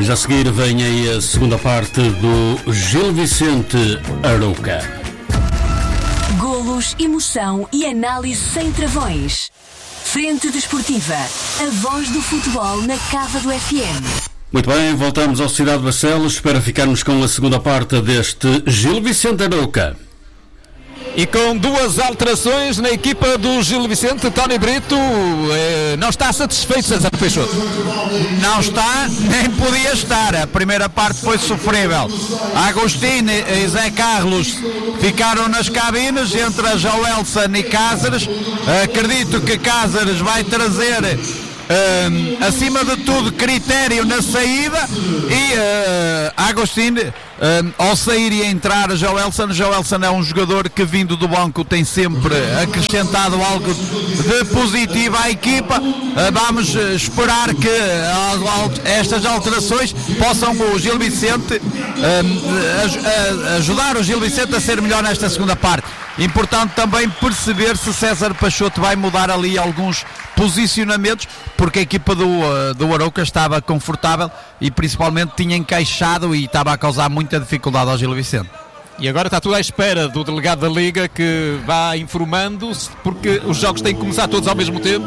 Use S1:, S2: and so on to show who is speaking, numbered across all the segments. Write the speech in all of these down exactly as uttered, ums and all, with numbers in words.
S1: Já a seguir vem aí a segunda parte do Gil Vicente Arouca.
S2: Golos, emoção e análise sem travões. Frente Desportiva, a voz do futebol na Cava do F M.
S1: Muito bem, voltamos ao Cidade de Barcelos para ficarmos com a segunda parte deste Gil Vicente Arouca.
S3: E com duas alterações na equipa do Gil Vicente, Tony Brito eh, não está satisfeito, César Peixoto.
S4: Não está, nem podia estar. A primeira parte foi sofrível. Agostinho e Zé Carlos ficaram nas cabines entre a Joelson e Cáceres. Acredito que Cáceres vai trazer Uh, acima de tudo critério na saída e uh, Agostinho uh, ao sair e entrar a Joelson, Joelson é um jogador que vindo do banco tem sempre acrescentado algo de positivo à equipa. Uh, vamos esperar que uh, estas alterações possam o Gil Vicente uh, aj- uh, ajudar o Gil Vicente a ser melhor nesta segunda parte. Importante também perceber se César Peixoto vai mudar ali alguns posicionamentos, porque a equipa do, uh, do Arouca estava confortável e principalmente tinha encaixado e estava a causar muita dificuldade ao Gil Vicente.
S3: E agora está tudo à espera do delegado da Liga que vá informando-se, porque os jogos têm que começar todos ao mesmo tempo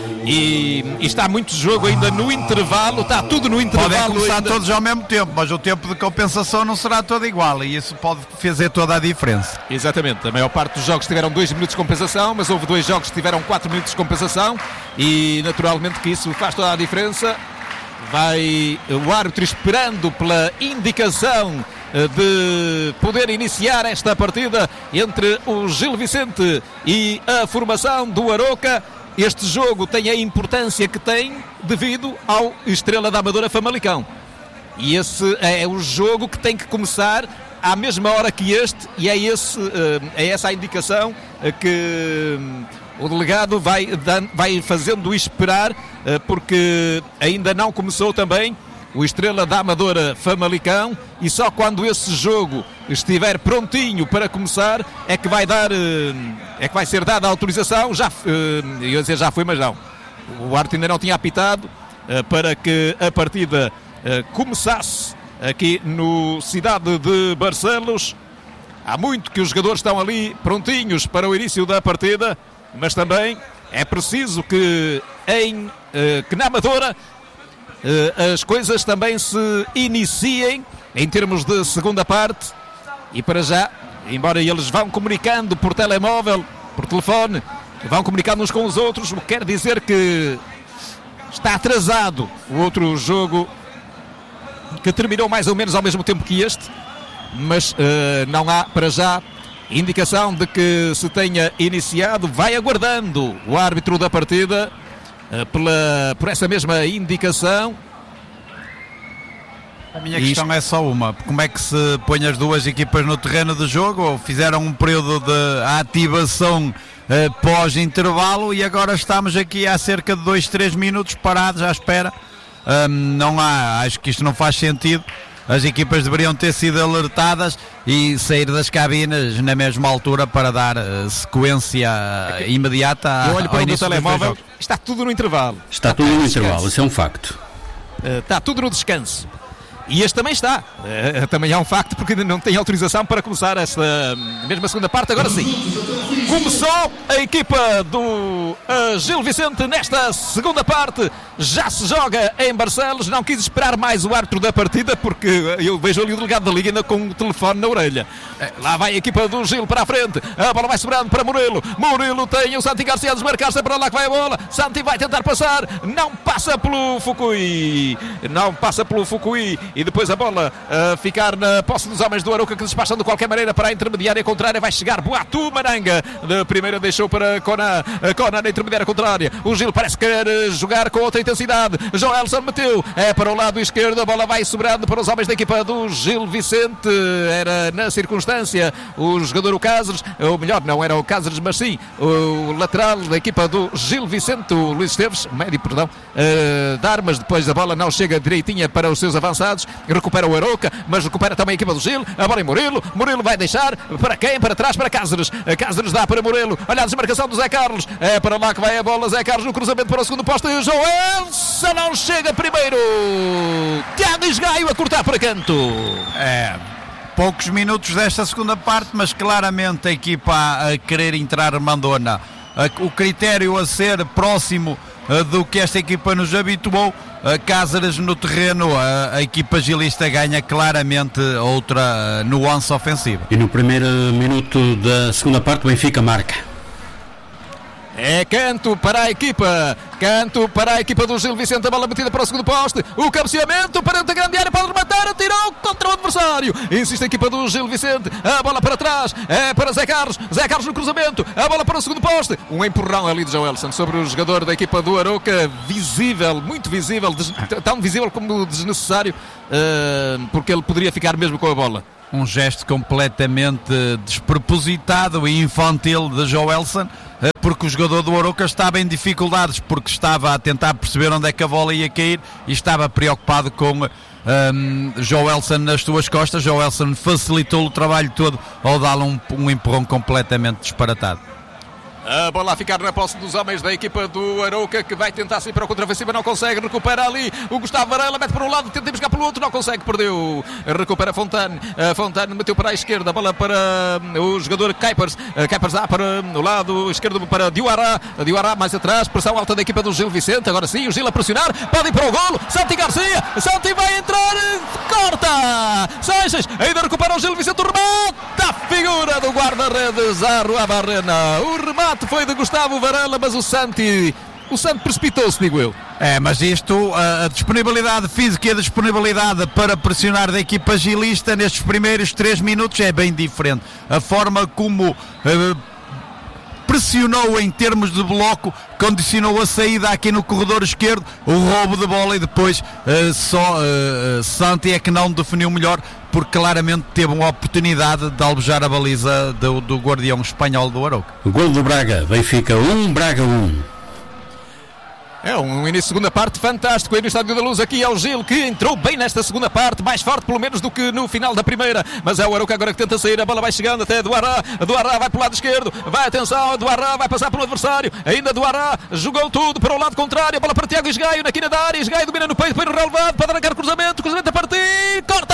S3: e, e está muito jogo ainda no intervalo, está tudo no intervalo.
S4: Podem começar
S3: ainda
S4: todos ao mesmo tempo, mas o tempo de compensação não será todo igual e isso pode fazer toda a diferença.
S3: Exatamente, a maior parte dos jogos tiveram dois minutos de compensação, mas houve dois jogos que tiveram quatro minutos de compensação e naturalmente que isso faz toda a diferença. Vai o árbitro esperando pela indicação de poder iniciar esta partida entre o Gil Vicente e a formação do Arouca. Este jogo tem a importância que tem devido ao Estrela da Amadora Famalicão. E esse é o jogo que tem que começar à mesma hora que este, e é, esse, é essa a indicação que o delegado vai, vai fazendo esperar, porque ainda não começou também o Estrela da Amadora Famalicão, e só quando esse jogo estiver prontinho para começar é que vai dar, é que vai ser dada a autorização. Já, eu ia dizer já foi, mas não. O árbitro ainda não tinha apitado para que a partida começasse aqui no Cidade de Barcelos. Há muito que os jogadores estão ali prontinhos para o início da partida, mas também é preciso que, em, que na Amadora as coisas também se iniciem em termos de segunda parte. E para já, embora eles vão comunicando por telemóvel, por telefone, vão comunicando uns com os outros, o que quer dizer que está atrasado o outro jogo que terminou mais ou menos ao mesmo tempo que este, mas uh, não há para já indicação de que se tenha iniciado. Vai aguardando o árbitro da partida uh, pela, por essa mesma indicação.
S4: A minha questão é só uma: como é que se põe as duas equipas no terreno de jogo? Ou fizeram um período de ativação uh, pós-intervalo e agora estamos aqui há cerca de dois, três minutos parados à espera? Um, não há, acho que isto não faz sentido. As equipas deveriam ter sido alertadas e sair das cabines na mesma altura para dar uh, sequência uh, imediata a,
S3: Eu olho para
S4: ao
S3: o meu telemóvel,
S4: do
S3: está tudo no intervalo.
S1: Está tudo no intervalo, isso é um facto.
S3: Uh, está tudo no descanso. E este também está. Uh, também é um facto, porque ainda não tem autorização para começar esta mesma segunda parte. Agora sim. Começou a equipa do uh, Gil Vicente nesta segunda parte. Já se joga em Barcelos. Não quis esperar mais o árbitro da partida, porque eu vejo ali o delegado da Liga ainda com o telefone na orelha. Lá vai a equipa do Gil para a frente. A bola vai sobrando para Murilo. Murilo tem o Santi Garcia a desmarcar-se, para lá que vai a bola. Santi vai tentar passar. Não passa pelo Fukui. Não passa pelo Fukui. E depois a bola a ficar na posse dos homens do Arouca, que despacham de qualquer maneira para a intermediária contrária. Vai chegar Boatu Maranga. De primeira deixou para Conan. Conan na intermediária contrária. O Gil parece querer jogar com outra intensidade. Joelson meteu. É para o lado esquerdo. A bola vai sobrando para os homens da equipa do Gil Vicente. Era na circunstância o jogador o Cáceres. Ou melhor, não era o Cáceres, mas sim o lateral da equipa do Gil Vicente, o Luís Esteves, médio, perdão, uh, dar, mas depois a bola não chega direitinha para os seus avançados. recupera o Arouca, mas recupera também a equipa do Gil, a bola em Murilo, Murilo vai deixar, para quem? Para trás, para Cáceres, Cáceres dá para Murilo, olha a desmarcação do Zé Carlos, é para lá que vai a bola, Zé Carlos no cruzamento para o segundo posto, Joelson não chega primeiro, Tiago Esgaio a cortar para canto.
S4: É, poucos minutos desta segunda parte, mas claramente a equipa a querer entrar mandona, o critério a ser próximo do que esta equipa nos habituou. Cáceres no terreno, a, a equipa gilista ganha claramente outra nuance ofensiva.
S1: E no primeiro minuto da segunda parte o Benfica marca.
S3: É canto para a equipa, canto para a equipa do Gil Vicente, a bola metida para o segundo poste, o cabeceamento para a grande área, pode rematar, atirou contra o adversário, insiste a equipa do Gil Vicente, a bola para trás, é para Zé Carlos, Zé Carlos no cruzamento, a bola para o segundo poste, um empurrão ali de Joelson sobre o jogador da equipa do Arouca, visível, muito visível, des... tão visível como desnecessário, uh, porque ele poderia ficar mesmo com a bola.
S4: Um gesto completamente despropositado e infantil de Joelson, porque o jogador do Arouca estava em dificuldades, porque estava a tentar perceber onde é que a bola ia cair e estava preocupado com um, Joelson nas suas costas. Joelson facilitou o trabalho todo ao dar-lhe um, um empurrão completamente disparatado.
S3: A bola a ficar na posse dos homens da equipa do Arouca, que vai tentar sair para a contraofensiva, não consegue, recupera ali o Gustavo Varela, mete para um lado, tenta buscar pelo outro, não consegue, perdeu, recupera Fontane, a Fontane meteu para a esquerda, a bola para o jogador Kuipers, Kuipers dá para o lado esquerdo para Diuará, Diuará mais atrás, pressão alta da equipa do Gil Vicente, agora sim, o Gil a pressionar, pode ir para o golo, Santi Garcia, Santi vai entrar, corta, Seixas, ainda recupera o Gil Vicente, o remate, a figura do guarda-redes, Arrua Barrena, o remate foi de Gustavo Varela, mas o Santi o Santi precipitou-se, digo eu.
S4: É, mas isto, a, a disponibilidade física e a disponibilidade para pressionar da equipa gilista nestes primeiros três minutos é bem diferente. A forma como uh, pressionou em termos de bloco, condicionou a saída aqui no corredor esquerdo, o roubo de bola, e depois uh, só uh, Santi é que não definiu melhor, porque claramente teve uma oportunidade de alvejar a baliza do, do guardião espanhol do Arouca.
S1: O gol do Braga, Benfica um, Braga um.
S3: É um início de segunda parte fantástico aí no Estádio da Luz. Aqui é o Gil que entrou bem nesta segunda parte, mais forte pelo menos do que no final da primeira, mas é o Arouca agora que tenta sair, a bola vai chegando até Duará, Duará vai para o lado esquerdo, vai atenção, Duará vai passar pelo adversário, ainda Duará jogou tudo para o lado contrário, a bola para Tiago Esgaio na quina da área, Esgaio domina no peito, põe no relevado, para arrancar o cruzamento, cruzamento a partir, corta!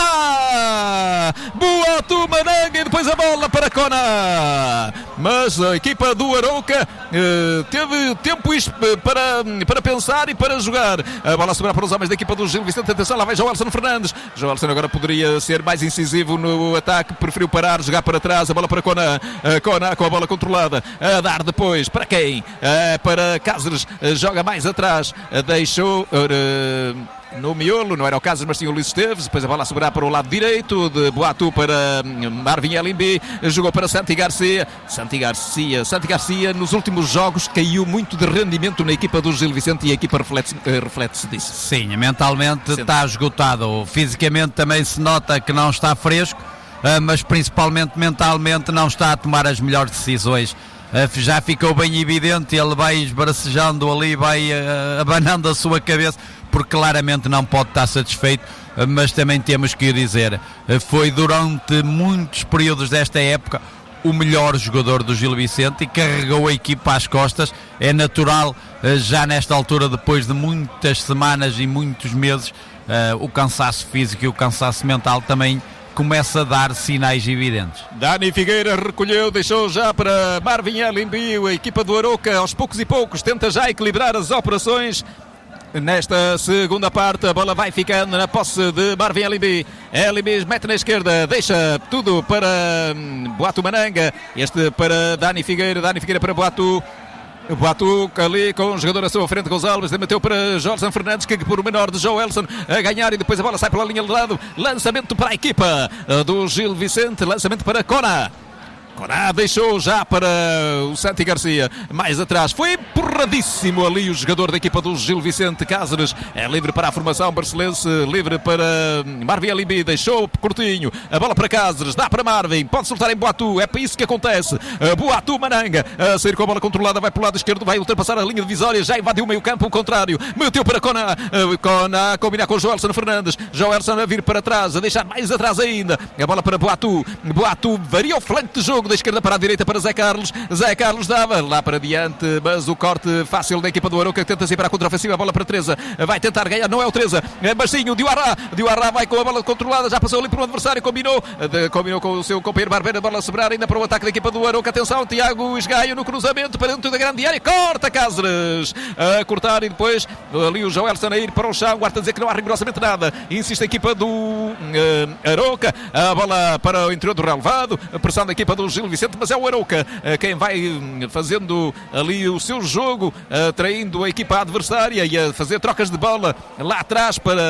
S3: Boato Mananga e depois a bola para Kona, mas a equipa do Arouca eh, teve tempo para, para pensar e para jogar. A bola a sobrar para os homens da equipa do Gil Vicente. Atenção, lá vai Joelson Fernandes. Joelson agora poderia ser mais incisivo no ataque, preferiu parar, jogar para trás. A bola para Kona, Kona com a bola controlada, a dar depois para quem? Para Cáceres, joga mais atrás, deixou no miolo, não era o Cáceres, mas tinha o Luís Esteves, depois a bola a segurar para o lado direito, de Boato para Marvin Elimbi, jogou para Santi Garcia, Santi Garcia, Santi Garcia nos últimos jogos caiu muito de rendimento na equipa do Gil Vicente e a equipa reflete-se reflete disso.
S4: Sim, mentalmente Sente. está esgotado, fisicamente também se nota que não está fresco, mas principalmente mentalmente não está a tomar as melhores decisões. Já ficou bem evidente, ele vai esbaracejando ali, vai abanando a sua cabeça, porque claramente não pode estar satisfeito, mas também temos que dizer, foi durante muitos períodos desta época o melhor jogador do Gil Vicente e carregou a equipa às costas. É natural, já nesta altura, depois de muitas semanas e muitos meses, o cansaço físico e o cansaço mental também começa a dar sinais evidentes.
S3: Dani Figueira recolheu, deixou já para Marvin Elimbi, a equipa do Arouca aos poucos e poucos tenta já equilibrar as operações. Nesta segunda parte a bola vai ficando na posse de Marvin Elimbi. Elimbi mete na esquerda, deixa tudo para Boato Mananga, este para Dani Figueira, Dani Figueira para Boato. Boato ali com o jogador à sua frente, Gonçalves, meteu para Jorge Fernandes, que por o menor de Joelson a ganhar, e depois a bola sai pela linha de lado, lançamento para a equipa do Gil Vicente, lançamento para Kona. Coná deixou já para o Santi Garcia, mais atrás, foi empurradíssimo ali o jogador da equipa do Gil Vicente. Cáceres é livre para a formação barcelense, livre para Marvin Alimbi, deixou curtinho, a bola para Cáceres, dá para Marvin, pode soltar em Boatu, é para isso que acontece. Boatu Mananga, a sair com a bola controlada, vai para o lado esquerdo, vai ultrapassar a linha divisória, já invadiu o meio campo, o contrário, meteu para Coná, Coná a combinar com o Joelson Fernandes, Joelson a vir para trás, a deixar mais atrás ainda, a bola para Boatu, Boatu varia o flanco de jogo, da esquerda para a direita para Zé Carlos, Zé Carlos dava lá para diante, mas o corte fácil da equipa do Arouca que tenta sair para a contra-ofensiva, a bola para Teresa, vai tentar ganhar, não é o Teresa, é baixinho, Diuará, Diuará vai com a bola controlada, já passou ali por um adversário, combinou, de, combinou com o seu companheiro Barbeira, a bola a sobrar ainda para o ataque da equipa do Arouca, atenção, Tiago Esgaio no cruzamento para dentro da grande área, corta Cáceres, a cortar e depois ali o Joelson a ir para o chão, guarda a dizer que não há rigorosamente nada, insiste a equipa do uh, Arouca, a bola para o interior do relevado, a pressão da equipa do Gil Vicente, mas é o Arouca quem vai fazendo ali o seu jogo, atraindo a equipa adversária e a fazer trocas de bola lá atrás para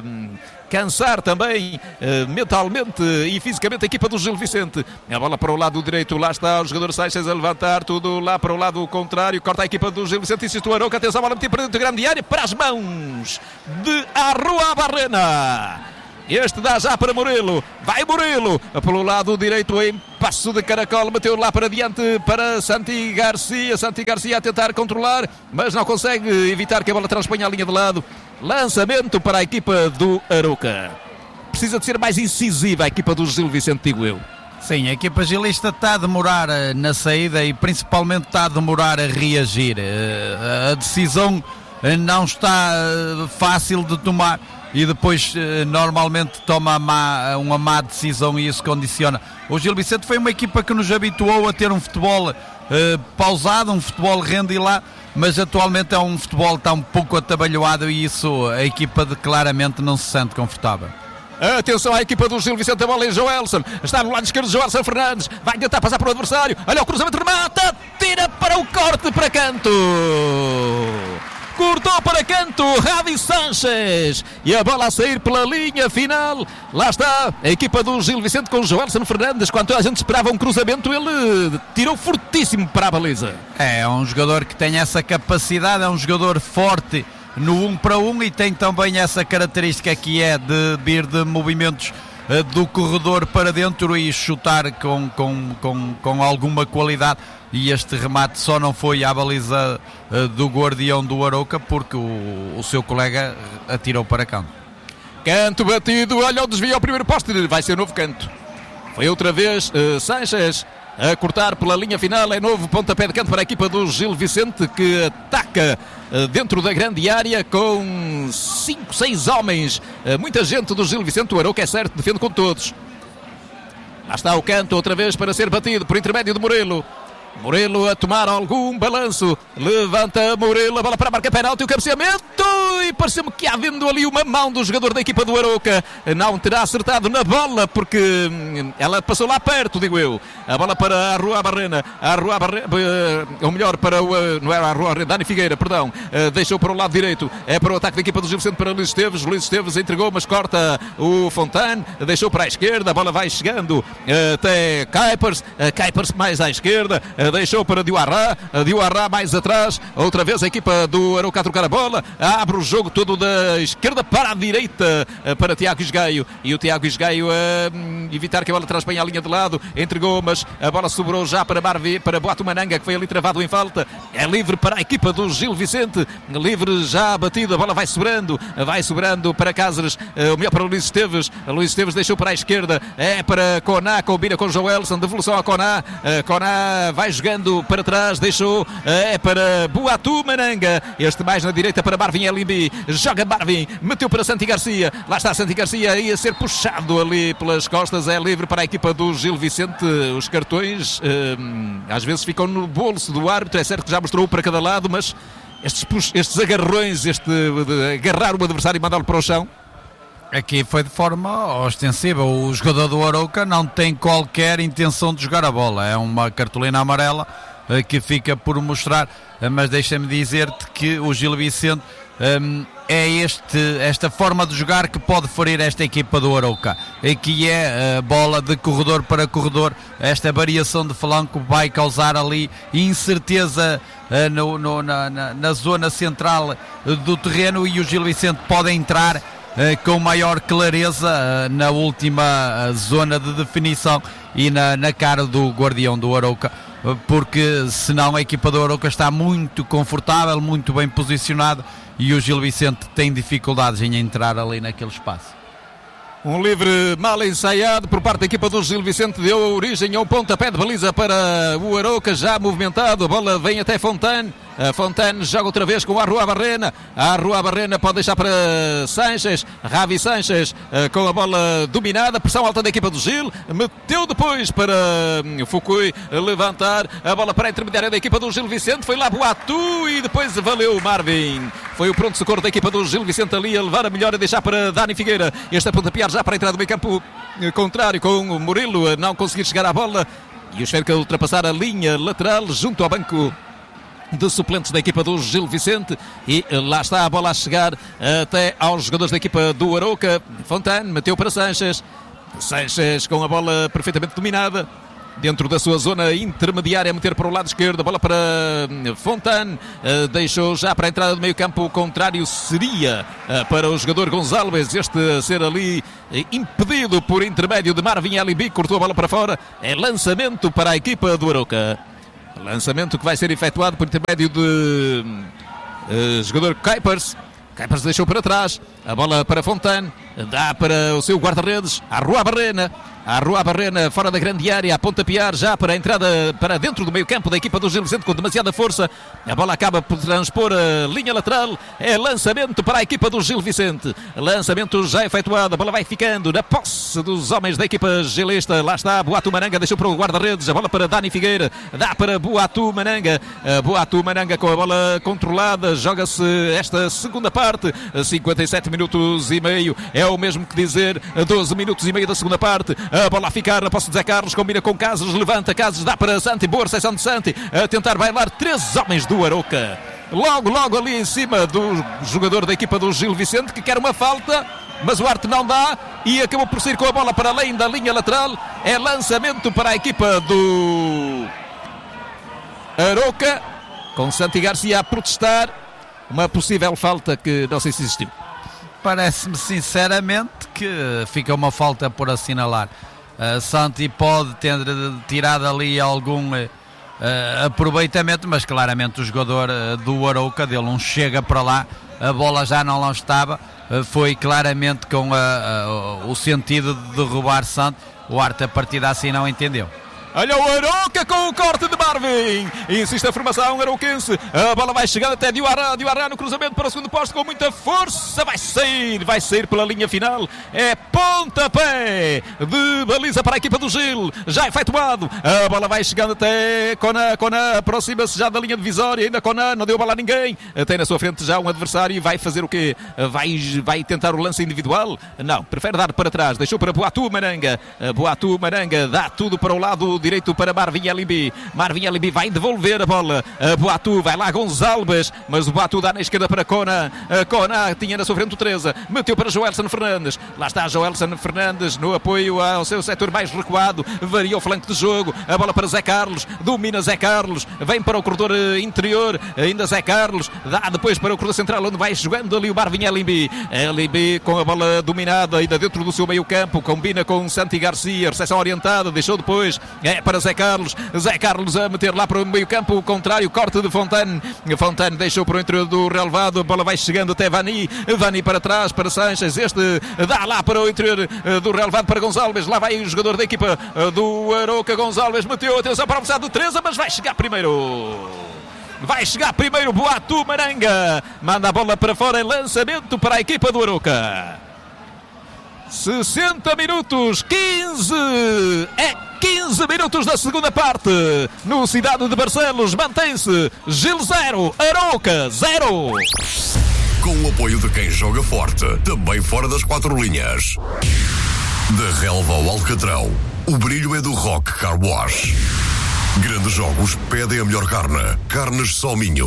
S3: cansar também mentalmente e fisicamente a equipa do Gil Vicente. A bola para o lado direito, lá está o jogador Seixas a levantar, tudo lá para o lado contrário, corta a equipa do Gil Vicente, insiste o Arouca, atenção, a bola metida para dentro da grande área, para as mãos de Arruabarrena. Este dá já para Murilo, vai Murilo, pelo lado direito em passo de caracol, meteu lá para diante para Santi Garcia, Santi Garcia a tentar controlar, mas não consegue evitar que a bola transponha a linha de lado. Lançamento para a equipa do Arouca. Precisa de ser mais incisiva a equipa do Gil Vicente, digo eu.
S4: Sim, a equipa gilista está a demorar na saída e principalmente está a demorar a reagir. A decisão não está fácil de tomar e depois normalmente toma má, uma má decisão e isso condiciona. O Gil Vicente foi uma equipa que nos habituou a ter um futebol eh, pausado, um futebol rende lá, mas atualmente é um futebol que está um pouco atabalhoado e isso a equipa de, claramente não se sente confortável.
S3: Atenção à equipa do Gil Vicente, a bola em Joelson, está no lado esquerdo Joelson Fernandes, vai tentar passar para o adversário, olha o cruzamento, remata, tira para o corte para canto. Cortou para canto, Javi Sanchez, e a bola a sair pela linha final. Lá está a equipa do Gil Vicente com o Joelson Fernandes. Quando a gente esperava um cruzamento, ele tirou fortíssimo para a baliza.
S4: É um jogador que tem essa capacidade, é um jogador forte no um para um e tem também essa característica que é de vir de movimentos do corredor para dentro e chutar com, com, com, com alguma qualidade. E este remate só não foi à baliza uh, do guardião do Arouca porque o, o seu colega atirou para canto.
S3: Canto batido, olha o desvio ao primeiro poste, vai ser novo canto. Foi outra vez uh, Sanchez a cortar pela linha final, é novo pontapé de canto para a equipa do Gil Vicente que ataca uh, dentro da grande área com cinco, seis homens, uh, muita gente do Gil Vicente, o Arouca é certo, defende com todos. Lá está o canto outra vez para ser batido por intermédio de Murilo. Murilo a tomar algum balanço, levanta Murilo, a bola para a marca penalti, o cabeceamento e pareceu-me que há vindo ali uma mão do jogador da equipa do Arouca, não terá acertado na bola porque ela passou lá perto, digo eu. A bola para a Arruabarrena, a Arruabarrena, ou melhor para o, não era a Arruabarrena, Dani Figueira, perdão, deixou para o lado direito, é para o ataque da equipa do Gil Vicente para Luís Esteves, Luís Esteves entregou mas corta o Fontane, deixou para a esquerda, a bola vai chegando até Kuipers, Kuipers mais à esquerda, deixou para Diuará, Diuará mais atrás, outra vez a equipa do Arouca a trocar a bola, abre o jogo todo da esquerda para a direita, para Tiago Esgaio, e o Tiago Esgaio a evitar que a bola transponha a linha de lado, entregou, mas a bola sobrou já para Marvi, para Boatu Mananga, que foi ali travado em falta, é livre para a equipa do Gil Vicente, livre já batido, a bola vai sobrando, vai sobrando para Cáceres, o melhor para o Luís Esteves, Luís Esteves deixou para a esquerda, é para Coná, combina com Joelson, devolução a Coná, Coná vai jogando para trás, deixou, é para Boatu Mananga, este mais na direita para Marvin Elimbi, joga Marvin, meteu para Santi Garcia, lá está Santi Garcia, ia ser puxado ali pelas costas, é livre para a equipa do Gil Vicente, os cartões hum, às vezes ficam no bolso do árbitro, é certo que já mostrou para cada lado, mas estes, estes agarrões, este de agarrar o adversário e mandá-lo para o chão,
S4: aqui foi de forma ostensiva. O jogador do Arouca não tem qualquer intenção de jogar a bola. É uma cartolina amarela uh, que fica por mostrar. Uh, mas deixa-me dizer-te que o Gil Vicente um, é este, esta forma de jogar que pode ferir esta equipa do Arouca, e que é a bola de corredor para corredor. Esta variação de flanco vai causar ali incerteza uh, no, no, na, na, na zona central do terreno, e o Gil Vicente pode entrar uh, com maior clareza uh, na última uh, zona de definição e na, na cara do guardião do Arouca, porque senão a equipa do Arouca está muito confortável, muito bem posicionado, e o Gil Vicente tem dificuldades em entrar ali naquele espaço.
S3: Um livre mal ensaiado por parte da equipa do Gil Vicente deu origem a um pontapé de baliza para o Arouca, já movimentado. A bola vem até Fontane. A Fontane joga outra vez com a Rua Barrena. A Rua Barrena pode deixar para Sanches. Ravi Sanches com a bola dominada. Pressão alta da equipa do Gil. Meteu depois para Foucault levantar. A bola para a intermediária da equipa do Gil Vicente. Foi lá Boatu e depois valeu Marvin. Foi o pronto-socorro da equipa do Gil Vicente ali a levar a melhor, a deixar para Dani Figueira. Este a pontapear já para a entrada do meio campo contrário, com o Murilo a não conseguir chegar à bola. E o Xerca ultrapassar a linha lateral junto ao banco de suplentes da equipa do Gil Vicente, e lá está a bola a chegar até aos jogadores da equipa do Arouca. Fontane meteu para Sanches. Sanches com a bola perfeitamente dominada dentro da sua zona intermediária, a meter para o lado esquerdo. A bola para Fontane, deixou já para a entrada do meio campo contrário. Seria para o jogador Gonçalves, este a ser ali impedido por intermédio de Marvin Alibi. Cortou a bola para fora. É lançamento para a equipa do Arouca. Lançamento que vai ser efetuado por intermédio de uh, jogador Kuipers. Kuipers deixou para trás. A bola para Fontane. Dá para o seu guarda-redes. A Rua Barrena. A Rua Barrena fora da grande área, a pontapear já para a entrada para dentro do meio campo da equipa do Gil Vicente com demasiada força. A bola acaba por transpor a linha lateral. É lançamento para a equipa do Gil Vicente. Lançamento já efetuado. A bola vai ficando na posse dos homens da equipa gilista. Lá está Boatu Mananga, deixou para o guarda-redes. A bola para Dani Figueira. Dá para Boatu Mananga. Boatu Mananga com a bola controlada. Joga-se esta segunda parte. cinquenta e sete minutos e meio. É o mesmo que dizer doze minutos e meio da segunda parte. A bola a ficar na posse de Zé Carlos, combina com Casos, levanta Casos, dá para Santi, boa recepção de Santi, a tentar bailar três homens do Arouca. Logo, logo ali em cima do jogador da equipa do Gil Vicente, que quer uma falta, mas o arte não dá e acabou por sair com a bola para além da linha lateral. É lançamento para a equipa do Arouca, com Santi Garcia a protestar. Uma possível falta que não sei se existiu.
S4: Parece-me sinceramente que fica uma falta por assinalar. Uh, Santi pode ter tirado ali algum uh, aproveitamento, mas claramente o jogador uh, do Arouca dele não chega para lá, a bola já não lá estava, uh, foi claramente com uh, uh, o sentido de derrubar Santi. O Arte a partida assim não entendeu.
S3: Olha o Arouca com o corte de Marvin. Insiste a formação arauquense. A bola vai chegando até Diuará. Diuará no cruzamento para o segundo posto com muita força. Vai sair, vai sair pela linha final. É pontapé de baliza para a equipa do Gil. Já efetuado. A bola vai chegando até Conan. Conan aproxima-se já da linha divisória. Ainda Conan não deu bola a ninguém. Tem na sua frente já um adversário e vai fazer o quê? Vai, vai tentar o lance individual? Não, prefere dar para trás. Deixou para Boatu Mananga. Boatu Mananga dá tudo para o lado direito para Marvin Alibi. Marvin Alibi vai devolver a bola. A Boatu vai lá Gonçalves, mas o Boatu dá na esquerda para Conan. A Conan tinha na sua frente o Teresa. Meteu para Joelson Fernandes. Lá está Joelson Fernandes no apoio ao seu setor mais recuado. Varia o flanco de jogo. A bola para Zé Carlos. Domina Zé Carlos. Vem para o corredor interior. Ainda Zé Carlos. Dá depois para o corredor central, onde vai jogando ali o Marvin Alibi. Alibi com a bola dominada ainda dentro do seu meio campo. Combina com Santi Garcia. Recepção orientada. Deixou depois. É para Zé Carlos. Zé Carlos a meter lá para o meio campo o contrário. Corte de Fontane. Fontane deixou para o interior do relevado. A bola vai chegando até Vani. Vani para trás para Sanches. Este dá lá para o interior do relevado para Gonçalves. Lá vai o jogador da equipa do Arouca. Gonçalves meteu atenção para a velocidade do Teresa, mas vai chegar primeiro. Vai chegar primeiro Boatu Mananga. Manda a bola para fora em lançamento para a equipa do Arouca. sessenta minutos, quinze. É quinze minutos da segunda parte. No Cidade de Barcelos mantém-se Gil zero, Arouca zero.
S5: Com o apoio de quem joga forte, também fora das quatro linhas. Da relva ao alcatrão, o brilho é do Rock Car Wash. Grandes jogos pedem a melhor carne. Carnes Solminho.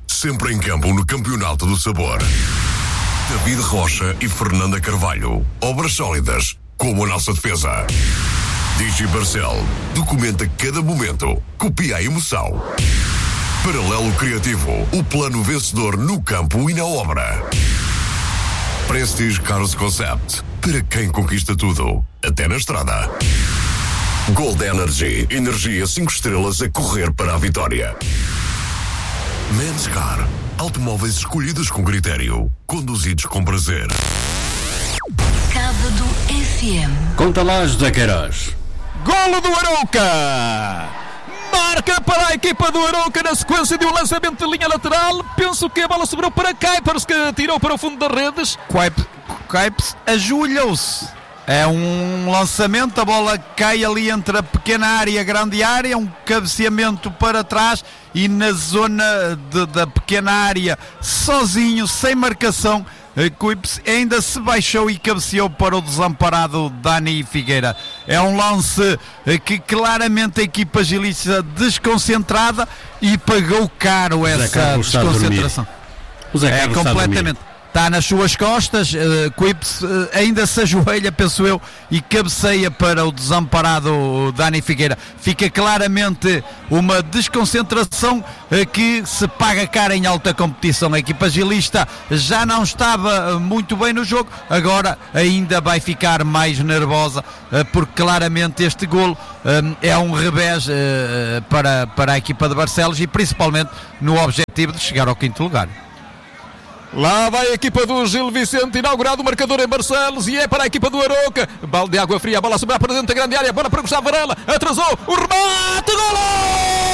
S5: sempre em campo no Campeonato do Sabor. David Rocha e Fernanda Carvalho, obras sólidas como a nossa defesa. Digi Barcel documenta cada momento, copia a emoção. Paralelo Criativo, o plano vencedor no campo e na obra. Prestige Cars Concept, para quem conquista tudo, até na estrada. Gold Energy, energia cinco estrelas a correr para a vitória. Manscar, automóveis escolhidos com critério, conduzidos com prazer.
S2: Cávado F M.
S1: Conta lá, José Queiroz.
S3: Golo do Arouca! Marca para a equipa do Arouca na sequência de um lançamento de linha lateral. Penso que a bola sobrou para Kuipers, que tirou para o fundo das redes.
S4: Kuipers ajoelhou-se. É um lançamento, a bola cai ali entre a pequena área e a grande área, um cabeceamento para trás e na zona de, da pequena área, sozinho, sem marcação, Kuipers ainda se baixou e cabeceou para o desamparado Dani Figueira. É um lance que claramente a equipa gilista desconcentrada e pagou caro essa desconcentração. É completamente. Está nas suas costas, uh, Kuipers uh, ainda se ajoelha, penso eu, e cabeceia para o desamparado Dani Figueira. Fica claramente uma desconcentração uh, que se paga cara em alta competição. A equipa gilista já não estava uh, muito bem no jogo, agora ainda vai ficar mais nervosa, uh, porque claramente este golo uh, é um revés uh, para, para a equipa de Barcelos e principalmente no objetivo de chegar ao quinto lugar.
S3: Lá vai a equipa do Gil Vicente, inaugurado o marcador em Barcelos, e é para a equipa do Arouca. Balde de água fria, a bola a sobrar para dentro da grande área, bola para Gustavo Varela, atrasou, o remate, golo!